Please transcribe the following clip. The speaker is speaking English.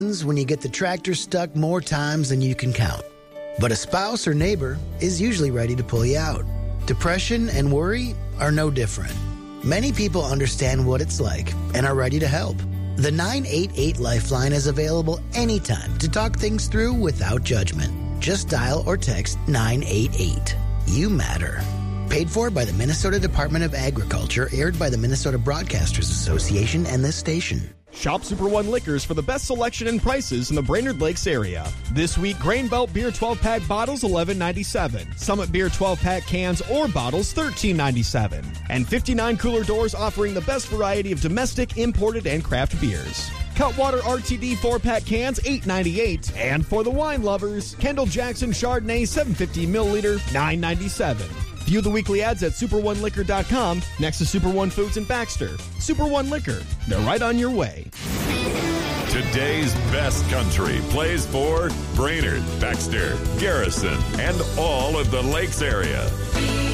when you get the tractor stuck more times than you can count. But a spouse or neighbor is usually ready to pull you out. Depression and worry are no different. Many people understand what it's like and are ready to help. The 988 Lifeline is available anytime to talk things through without judgment. Just dial or text 988. You matter. Paid for by the Minnesota Department of Agriculture, aired by the Minnesota Broadcasters Association and this station. Shop Super One Liquors for the best selection and prices in the Brainerd Lakes area. This week, Grain Belt Beer 12-pack bottles, $11.97. Summit Beer 12-pack cans or bottles, $13.97. And 59 cooler doors offering the best variety of domestic, imported, and craft beers. Cutwater RTD 4-pack cans, $8.98. And for the wine lovers, Kendall Jackson Chardonnay 750 milliliter, $9.97. View the weekly ads at SuperOneLiquor.com next to Super One Foods in Baxter. Super One Liquor. They're right on your way. Today's best country plays for Brainerd, Baxter, Garrison, and all of the Lakes area.